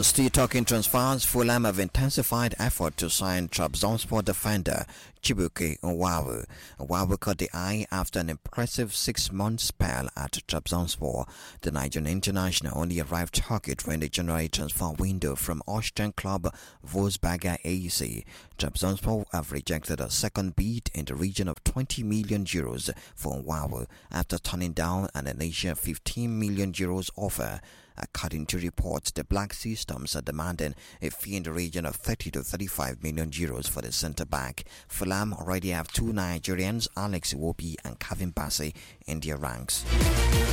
Still talking transfers, Fulham have intensified effort to sign Trabzonspor defender Chibuke Onwawu. Onwawu caught the eye after an impressive 6-month spell at Trabzonspor. The Nigerian international only arrived Turkey during the January transfer window from Austrian club Wolfsberger AC. Trabzonspor have rejected a second bid in the region of 20 million euros for Onwawu after turning down an initial 15 million euros offer. According to reports, the Black Sea Storms are demanding a fee in the region of 30 to 35 million euros for the centre-back. Fulham already have two Nigerians, Alex Iwobi and Kevin Bassey, in their ranks.